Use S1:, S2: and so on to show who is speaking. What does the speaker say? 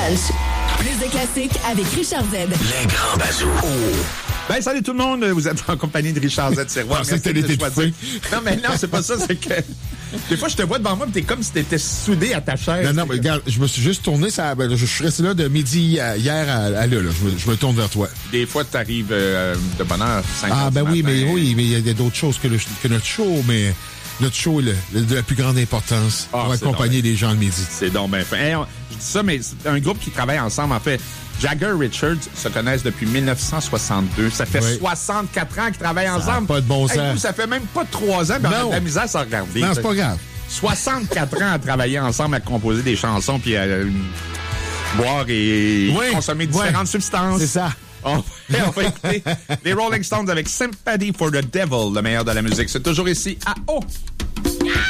S1: Lunch. Plus de classiques avec Richard Z.
S2: Les grands bazous.
S3: Ben, salut tout le monde. Vous êtes en compagnie de Richard Z. Sirois.
S4: Je pensais que t'allais t'étouffer.
S3: Non, mais non, c'est pas ça. C'est que des fois, je te vois devant moi, t'es comme si t'étais soudé à ta chaise.
S4: Non, mais regarde, je me suis juste tourné. Je suis resté là de midi hier à là. Je me tourne vers toi.
S3: Des fois, t'arrives de bonne heure, 5 heures
S4: ben
S3: du
S4: oui,
S3: matin.
S4: mais il y a d'autres choses que notre show, mais notre show est de la plus grande importance pour accompagner les gens le midi.
S3: C'est donc bien fin. Hey, je dis ça, mais c'est un groupe qui travaille ensemble, en fait. Jagger Richards se connaissent depuis 1962. Ça fait 64 ans qu'ils travaillent ensemble.
S4: Pas de bon sens.
S3: Hey, ça fait même pas 3 ans, mais on a de la misère à s'en regarder.
S4: Non, c'est pas grave.
S3: 64 ans à travailler ensemble, à composer des chansons, puis à boire et consommer différentes substances.
S4: C'est ça.
S3: On va écouter les Rolling Stones avec Sympathy for the Devil, le meilleur de la musique. C'est toujours ici à O.